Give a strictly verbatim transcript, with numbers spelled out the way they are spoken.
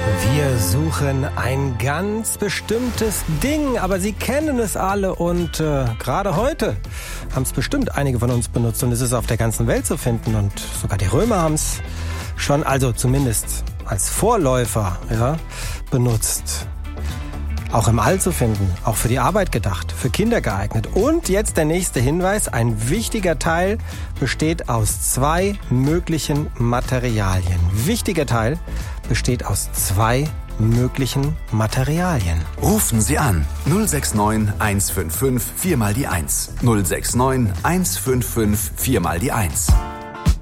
Wir suchen ein ganz bestimmtes Ding, aber Sie kennen es alle und äh, gerade heute haben es bestimmt einige von uns benutzt und es ist auf der ganzen Welt zu finden und sogar die Römer haben es schon, also zumindest als Vorläufer, ja, benutzt. Auch im All zu finden, auch für die Arbeit gedacht, für Kinder geeignet. Und jetzt der nächste Hinweis, ein wichtiger Teil besteht aus zwei möglichen Materialien. Wichtiger Teil besteht aus zwei möglichen Materialien. Rufen Sie an null sechs neun eins fünf fünf vier mal die eins. null sechs neun eins fünf fünf vier mal die eins.